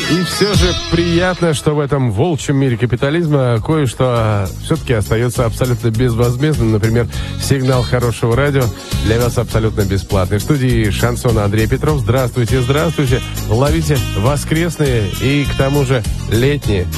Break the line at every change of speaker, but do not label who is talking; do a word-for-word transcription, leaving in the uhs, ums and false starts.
И все же приятно, что в этом волчьем мире капитализма кое-что все-таки остается абсолютно безвозмездным. Например, сигнал хорошего радио для вас абсолютно бесплатный. В студии Шансон Андрей Петров. Здравствуйте, здравствуйте. Ловите воскресные и к тому же летние